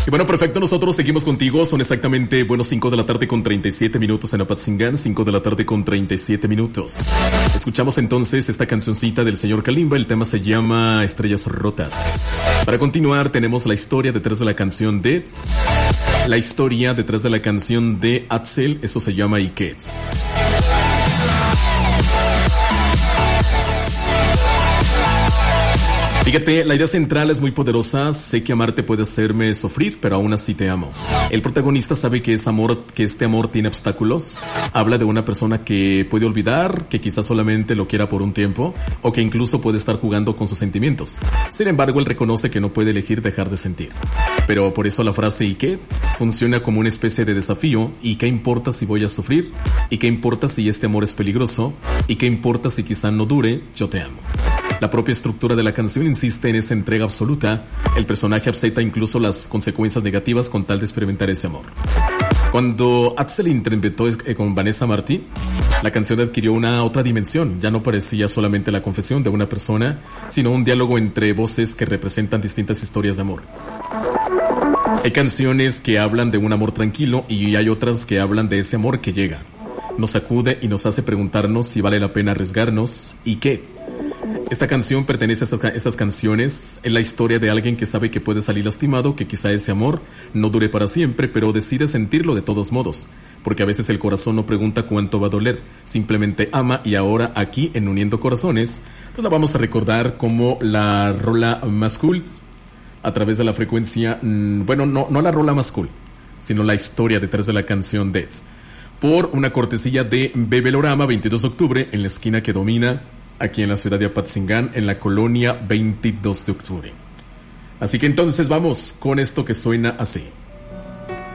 Y bueno, perfecto, nosotros seguimos contigo. Son exactamente, 5 de la tarde con 37 minutos en Apatzingán, 5 de la tarde con 37 minutos. Escuchamos entonces esta cancioncita del señor Kalimba, el tema se llama Estrellas Rotas. Para continuar, tenemos la historia detrás de la canción de... La historia detrás de la canción de Axel, eso se llama Iket. Fíjate, la idea central es muy poderosa. Sé que amarte puede hacerme sufrir, pero aún así te amo. El protagonista sabe que este amor tiene obstáculos. Habla de una persona que puede olvidar, que quizás solamente lo quiera por un tiempo, o que incluso puede estar jugando con sus sentimientos. Sin embargo, él reconoce que no puede elegir dejar de sentir. Pero por eso la frase ¿y qué? Funciona como una especie de desafío. ¿Y qué importa si voy a sufrir? ¿Y qué importa si este amor es peligroso? ¿Y qué importa si quizá no dure? Yo te amo. La propia estructura de la canción insiste en esa entrega absoluta. El personaje acepta incluso las consecuencias negativas con tal de experimentar ese amor. Cuando Axel interpretó con Vanessa Martí, la canción adquirió una otra dimensión. Ya no parecía solamente la confesión de una persona, sino un diálogo entre voces que representan distintas historias de amor. Hay canciones que hablan de un amor tranquilo y hay otras que hablan de ese amor que llega. Nos sacude y nos hace preguntarnos si vale la pena arriesgarnos y qué. Esta canción pertenece a estas canciones. Es la historia de alguien que sabe que puede salir lastimado, que quizá ese amor no dure para siempre, pero decide sentirlo de todos modos. Porque a veces el corazón no pregunta cuánto va a doler, simplemente ama. Y ahora aquí en Uniendo Corazones, pues la vamos a recordar como la rola más cool, a través de la frecuencia, no la rola más cool, sino la historia detrás de la canción Dead. Por una cortesía de Bebelorama, 22 de octubre, en la esquina que domina aquí en la ciudad de Apatzingán, en la colonia 22 de octubre. Así que entonces vamos con esto que suena así.